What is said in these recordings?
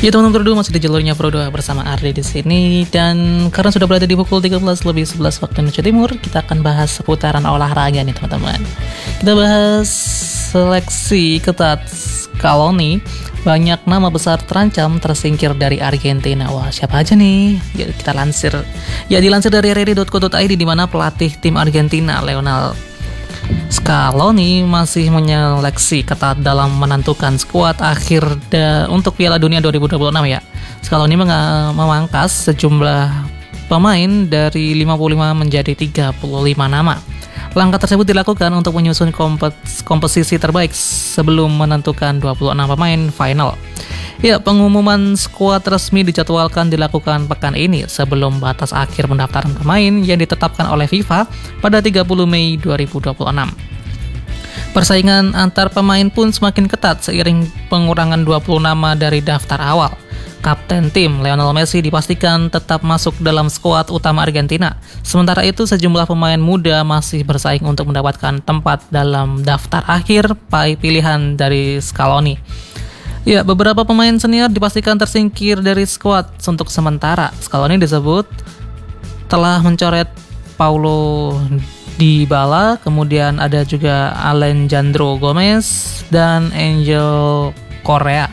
Ya teman-teman Pro 2 masih di jalurnya Pro 2 bersama Ardi di sini, dan karena sudah berada di pukul 13:11 waktu Indonesia Timur, kita akan bahas seputaran olahraga nih teman-teman. Kita bahas seleksi ketat Scaloni, banyak nama besar terancam tersingkir dari Argentina. Wah, siapa aja nih? Ya kita lansir. Ya dilansir dari rri.co.id, di mana pelatih tim Argentina Lionel Scaloni masih menyeleksi ketat dalam menentukan skuad akhir untuk Piala Dunia 2026 ya. Scaloni memangkas sejumlah pemain dari 55 menjadi 35 nama. Langkah tersebut dilakukan untuk menyusun komposisi terbaik sebelum menentukan 26 pemain final. Ya, pengumuman skuad resmi dijadwalkan dilakukan pekan ini sebelum batas akhir pendaftaran pemain yang ditetapkan oleh FIFA pada 30 Mei 2026. Persaingan antar pemain pun semakin ketat seiring pengurangan 20 nama dari daftar awal. Kapten tim Lionel Messi dipastikan tetap masuk dalam skuad utama Argentina. Sementara itu sejumlah pemain muda masih bersaing untuk mendapatkan tempat dalam daftar akhir pilihan dari Scaloni. Ya, beberapa pemain senior dipastikan tersingkir dari skuad untuk sementara. Scaloni disebut telah mencoret Paulo Dybala, kemudian ada juga Alejandro Gomez dan Angel Correa.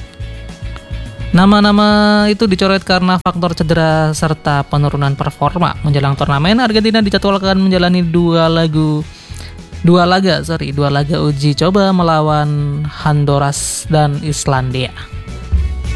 Nama-nama itu dicoret karena faktor cedera serta penurunan performa. Menjelang turnamen, Argentina dijadwalkan menjalani dua laga uji coba melawan Honduras dan Islandia.